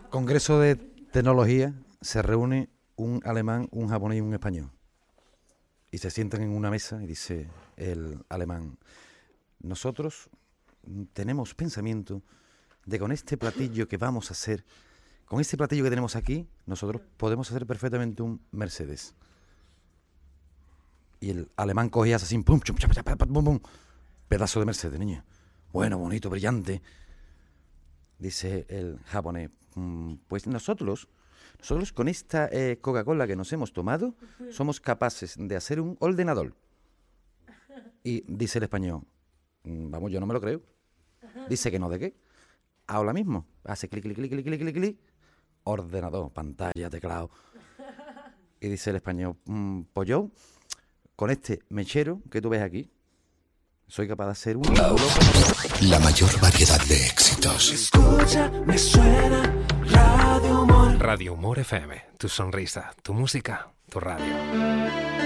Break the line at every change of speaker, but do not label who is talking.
Congreso de Tecnología, se reúne un alemán, un japonés y un español. Y se sientan en una mesa y dice el alemán: nosotros tenemos pensamiento de con este platillo que vamos a hacer, con este platillo que tenemos aquí, nosotros podemos hacer perfectamente un Mercedes. Y el alemán coge y hace así, pum, chum, chap, chap, pum, pum, pedazo de Mercedes, niña. Bueno, bonito, brillante. Dice el japonés: pues nosotros con esta Coca-Cola que nos hemos tomado, somos capaces de hacer un ordenador. Y dice el español: vamos, yo no me lo creo. Dice que no, ¿de qué? Ahora mismo. Hace clic, clic, clic, clic, clic, clic, clic. Ordenador, pantalla, teclado. Y dice el español: pues yo, con este mechero que tú ves aquí, soy capaz de hacer un...
La mayor variedad de éxitos.
Escucha, me suena Radio Humor.
Radio Humor FM, tu sonrisa, tu música, tu radio.